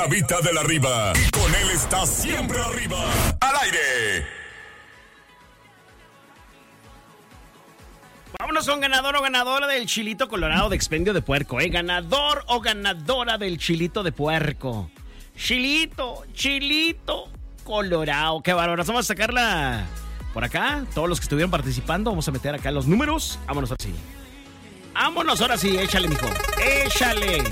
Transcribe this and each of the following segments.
Habita de la Riva. Y con él está siempre arriba. Al aire. Vámonos con ganador o ganadora del chilito colorado de expendio de puerco, ganador o ganadora del chilito de puerco. Chilito colorado. Qué bárbaro. Vamos a sacarla por acá. Todos los que estuvieron participando, vamos a meter acá los números. Vámonos ahora sí. Vámonos ahora sí. Échale, mijo. Échale.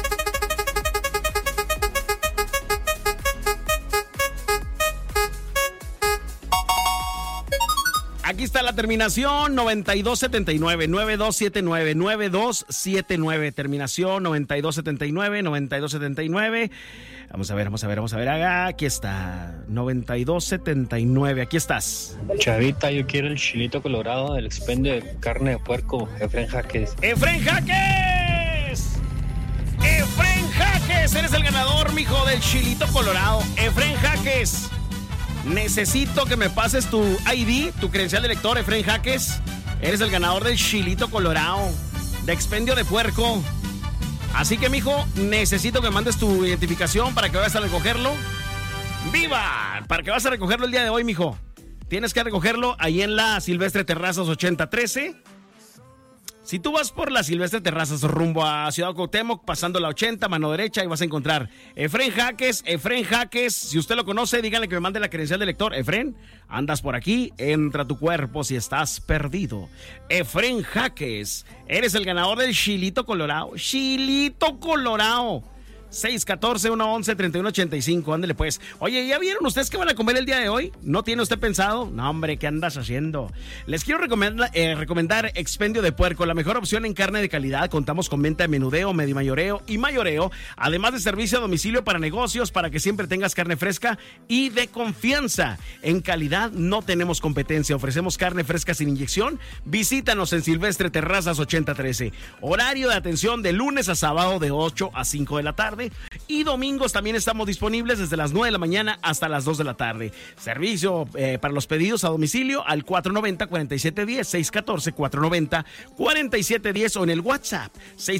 Aquí está la terminación 9279, 9279, 9279. Terminación 9279, 9279. Vamos a ver. Aquí está. 9279. Aquí estás. Chavita, yo quiero el chilito colorado del expendio de carne de puerco. Efren Jaques. ¡Efren Jaques! ¡Efren Jaques! Eres el ganador, mijo, del chilito colorado. ¡Efren Jaques! Necesito que me pases tu ID, tu credencial de lector, Efren Jaques. Eres el ganador del chilito colorado de expendio de puerco. Así que, mijo, necesito que mandes tu identificación para que vayas a recogerlo. ¡Viva! Para que vas a recogerlo el día de hoy, mijo. Tienes que recogerlo ahí en la Silvestre Terrazas 8013. Si tú vas por la Silvestre Terrazas rumbo a Ciudad Cuauhtémoc, pasando la 80, mano derecha, y vas a encontrar Efren Jaques. Si usted lo conoce, díganle que me mande la credencial de lector. Efren, andas por aquí, entra a tu cuerpo si estás perdido. Efren Jaques, eres el ganador del chilito colorado. Chilito colorado. 614-111-3185, ándale pues. Oye, ¿ya vieron ustedes qué van a comer el día de hoy? ¿No tiene usted pensado? No, hombre, ¿qué andas haciendo? Les quiero recomendar expendio de puerco, la mejor opción en carne de calidad. Contamos con venta de menudeo, medio mayoreo y mayoreo, además de servicio a domicilio para negocios, para que siempre tengas carne fresca y de confianza. En calidad no tenemos competencia, ofrecemos carne fresca sin inyección. Visítanos en Silvestre Terrazas 8013. Horario de atención de lunes a sábado de 8 a 5 de la tarde. Y domingos también estamos disponibles desde las 9 de la mañana hasta las 2 de la tarde. Servicio para los pedidos a domicilio al 490-4710, 614-490-4710 o en el WhatsApp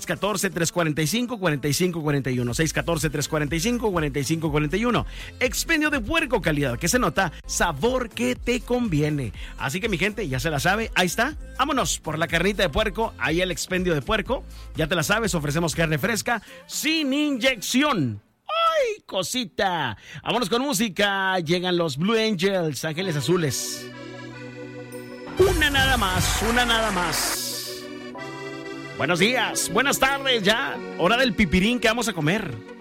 614-345-4541, 614-345-4541. Expendio de puerco, calidad que se nota, sabor que te conviene. Así que mi gente, ya se la sabe, ahí está. Vámonos por la carnita de puerco, ahí el expendio de puerco. Ya te la sabes, ofrecemos carne fresca sin inyección. ¡Ay, cosita! Vámonos con música. Llegan los Blue Angels, Ángeles Azules. Una nada más. Buenos días, buenas tardes ya. Hora del pipirín que vamos a comer.